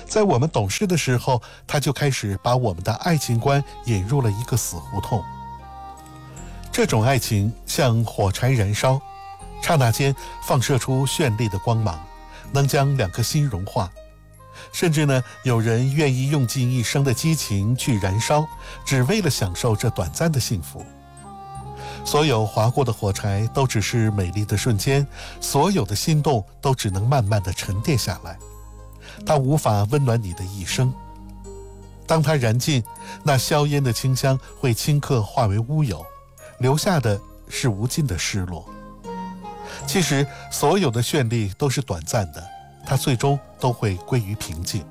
在我们懂事的时候，它就开始把我们的爱情观引入了一个死胡同。这种爱情像火柴燃烧，刹那间放射出绚丽的光芒，能将两颗心融化。甚至呢，有人愿意用尽一生的激情去燃烧，只为了享受这短暂的幸福。所有划过的火柴都只是美丽的瞬间，所有的心动都只能慢慢地沉淀下来，它无法温暖你的一生。当它燃尽，那硝烟的清香会顷刻化为乌有，留下的是无尽的失落。其实所有的绚丽都是短暂的，它最终都会归于平静。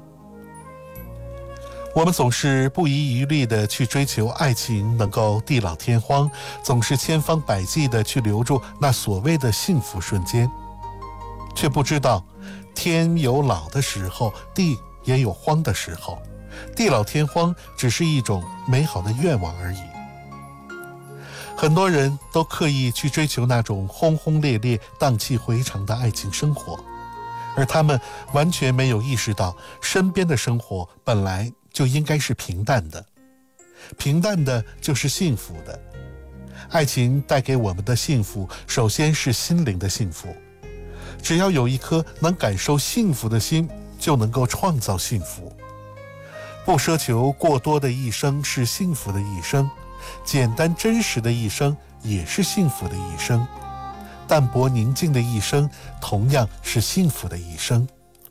我们总是不遗余力地去追求爱情能够地老天荒，总是千方百计地去留住那所谓的幸福瞬间，却不知道天有老的时候，地也有荒的时候，地老天荒只是一种美好的愿望而已。很多人都刻意去追求那种轰轰烈烈、荡气回肠的爱情生活，而他们完全没有意识到，身边的生活本来就应该是平淡的，平淡的就是幸福的。爱情带给我们的幸福，首先是心灵的幸福。只要有一颗能感受幸福的心，就能够创造幸福。不奢求过多的一生是幸福的一生，简单真实的一生也是幸福的一生，淡泊宁静的一生同样是幸福的一生。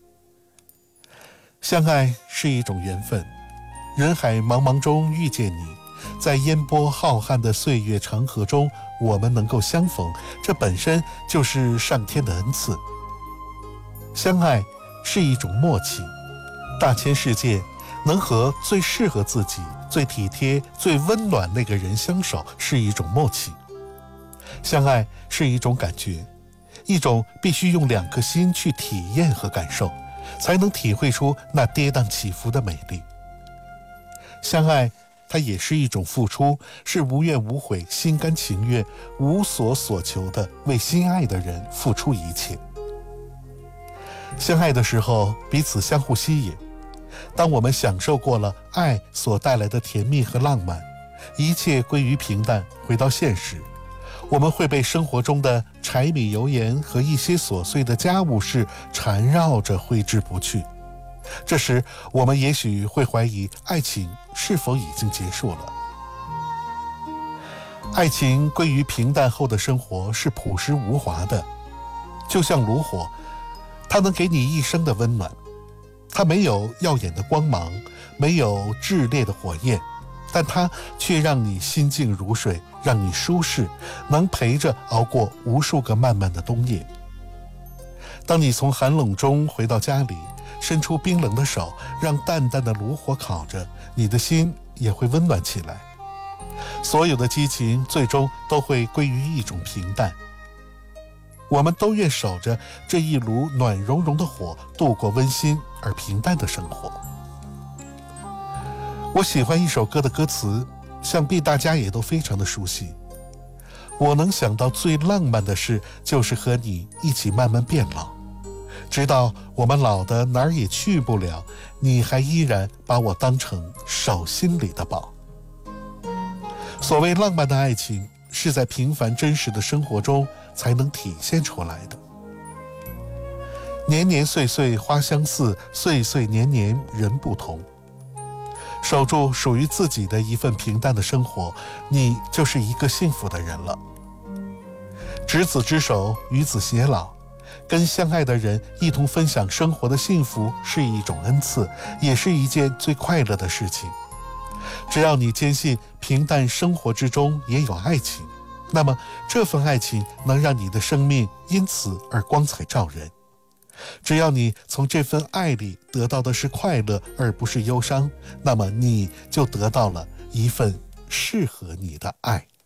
相爱是一种缘分，人海茫茫中遇见你，在烟波浩瀚的岁月长河中，我们能够相逢，这本身就是上天的恩赐。相爱是一种默契，大千世界能和最适合自己、最体贴、最温暖那个人相守，是一种默契。相爱是一种感觉，一种必须用两颗心去体验和感受，才能体会出那跌宕起伏的美丽。相爱它也是一种付出，是无怨无悔、心甘情愿、无所所求的为心爱的人付出一切。相爱的时候，彼此相互吸引。当我们享受过了爱所带来的甜蜜和浪漫，一切归于平淡，回到现实，我们会被生活中的柴米油盐和一些琐碎的家务事缠绕着挥之不去。这时我们也许会怀疑爱情是否已经结束了。爱情归于平淡后的生活是朴实无华的，就像炉火，它能给你一生的温暖。它没有耀眼的光芒，没有炽烈的火焰，但它却让你心静如水，让你舒适，能陪着熬过无数个漫漫的冬夜。当你从寒冷中回到家里，伸出冰冷的手，让淡淡的炉火烤着，你的心也会温暖起来。所有的激情最终都会归于一种平淡。我们都愿守着这一炉暖融融的火，度过温馨而平淡的生活。我喜欢一首歌的歌词，想必大家也都非常的熟悉。我能想到最浪漫的事，就是和你一起慢慢变老，直到我们老的哪儿也去不了，你还依然把我当成手心里的宝。所谓浪漫的爱情，是在平凡真实的生活中才能体现出来的。年年岁岁花相似，岁岁年年人不同。守住属于自己的一份平淡的生活，你就是一个幸福的人了。执子之手，与子偕老，跟相爱的人一同分享生活的幸福，是一种恩赐，也是一件最快乐的事情。只要你坚信平淡生活之中也有爱情，那么这份爱情能让你的生命因此而光彩照人。只要你从这份爱里得到的是快乐而不是忧伤，那么你就得到了一份适合你的爱。